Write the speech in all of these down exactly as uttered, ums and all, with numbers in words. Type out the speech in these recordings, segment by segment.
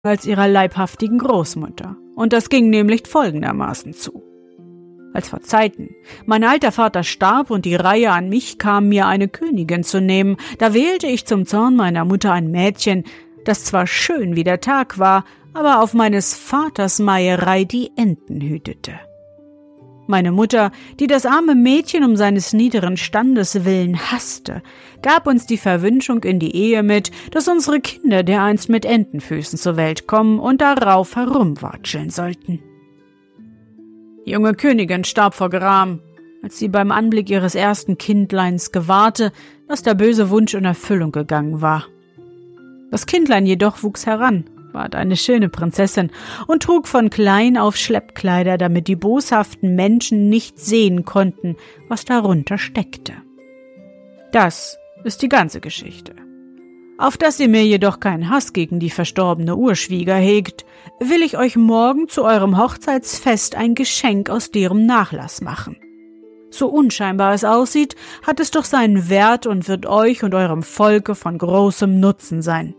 als ihrer leibhaftigen Großmutter. Und das ging nämlich folgendermaßen zu. Als vor Zeiten mein alter Vater starb und die Reihe an mich kam, mir eine Königin zu nehmen, da wählte ich zum Zorn meiner Mutter ein Mädchen, das zwar schön wie der Tag war, aber auf meines Vaters Meierei die Enten hütete. Meine Mutter, die das arme Mädchen um seines niederen Standes willen hasste, gab uns die Verwünschung in die Ehe mit, dass unsere Kinder dereinst mit Entenfüßen zur Welt kommen und darauf herumwatscheln sollten. Die junge Königin starb vor Gram, als sie beim Anblick ihres ersten Kindleins gewahrte, dass der böse Wunsch in Erfüllung gegangen war. Das Kindlein jedoch wuchs heran, ward eine schöne Prinzessin und trug von klein auf Schleppkleider, damit die boshaften Menschen nicht sehen konnten, was darunter steckte. Das ist die ganze Geschichte. Auf dass ihr mir jedoch keinen Hass gegen die verstorbene Urschwieger hegt, will ich euch morgen zu eurem Hochzeitsfest ein Geschenk aus deren Nachlass machen. So unscheinbar es aussieht, hat es doch seinen Wert und wird euch und eurem Volke von großem Nutzen sein.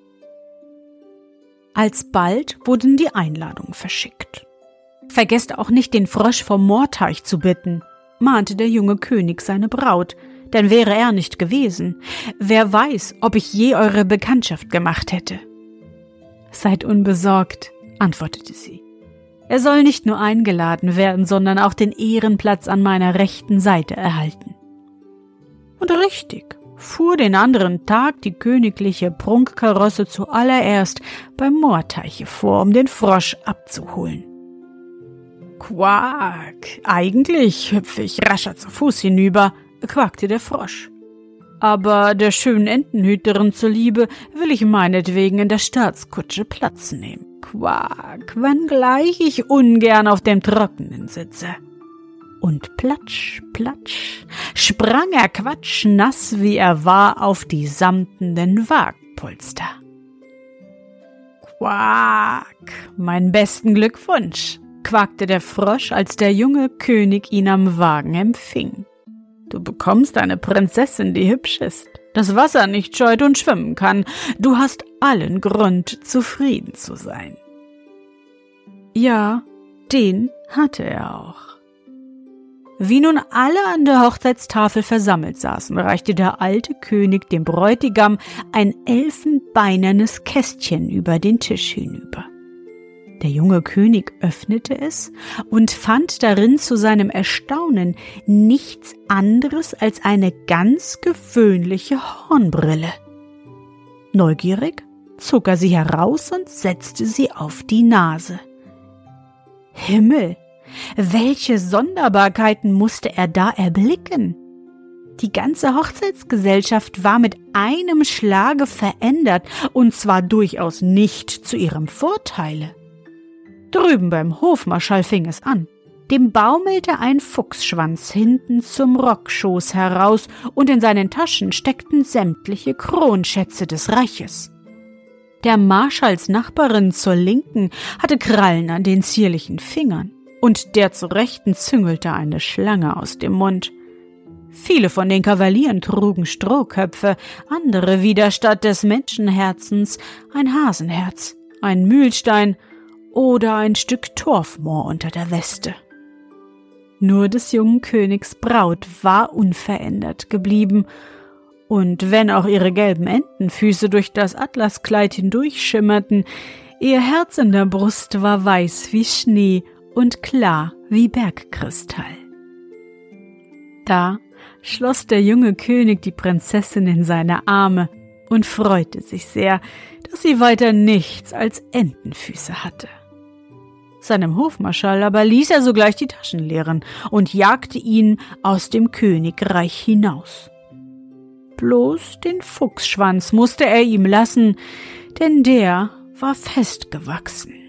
Alsbald wurden die Einladungen verschickt. »Vergesst auch nicht, den Frosch vom Moorteich zu bitten«, mahnte der junge König seine Braut, denn wäre er nicht gewesen, wer weiß, ob ich je eure Bekanntschaft gemacht hätte. »Seid unbesorgt«, antwortete sie. »Er soll nicht nur eingeladen werden, sondern auch den Ehrenplatz an meiner rechten Seite erhalten.« Und richtig fuhr den anderen Tag die königliche Prunkkarosse zuallererst beim Moorteiche vor, um den Frosch abzuholen. »Quack, eigentlich hüpfe ich rascher zu Fuß hinüber«, quakte der Frosch. »Aber der schönen Entenhüterin zuliebe will ich meinetwegen in der Staatskutsche Platz nehmen. Quack, wenngleich ich ungern auf dem Trockenen sitze.« Und platsch, platsch, sprang er quatschnass, wie er war, auf die samtenen Wagenpolster. »Quack, meinen besten Glückwunsch«, quakte der Frosch, als der junge König ihn am Wagen empfing. »Du bekommst eine Prinzessin, die hübsch ist, das Wasser nicht scheut und schwimmen kann. Du hast allen Grund, zufrieden zu sein.« Ja, den hatte er auch. Wie nun alle an der Hochzeitstafel versammelt saßen, reichte der alte König dem Bräutigam ein elfenbeinernes Kästchen über den Tisch hinüber. Der junge König öffnete es und fand darin zu seinem Erstaunen nichts anderes als eine ganz gewöhnliche Hornbrille. Neugierig zog er sie heraus und setzte sie auf die Nase. Himmel! Welche Sonderbarkeiten musste er da erblicken? Die ganze Hochzeitsgesellschaft war mit einem Schlage verändert, und zwar durchaus nicht zu ihrem Vorteile. Drüben beim Hofmarschall fing es an. Dem baumelte ein Fuchsschwanz hinten zum Rockschoß heraus, und in seinen Taschen steckten sämtliche Kronschätze des Reiches. Der Marschallsnachbarin zur Linken hatte Krallen an den zierlichen Fingern, und der zur Rechten züngelte eine Schlange aus dem Mund. Viele von den Kavalieren trugen Strohköpfe, andere wieder statt des Menschenherzens ein Hasenherz, ein Mühlstein oder ein Stück Torfmoor unter der Weste. Nur des jungen Königs Braut war unverändert geblieben, und wenn auch ihre gelben Entenfüße durch das Atlaskleid hindurchschimmerten, ihr Herz in der Brust war weiß wie Schnee und klar wie Bergkristall. Da schloss der junge König die Prinzessin in seine Arme und freute sich sehr, dass sie weiter nichts als Entenfüße hatte. Seinem Hofmarschall aber ließ er sogleich die Taschen leeren und jagte ihn aus dem Königreich hinaus. Bloß den Fuchsschwanz musste er ihm lassen, denn der war festgewachsen.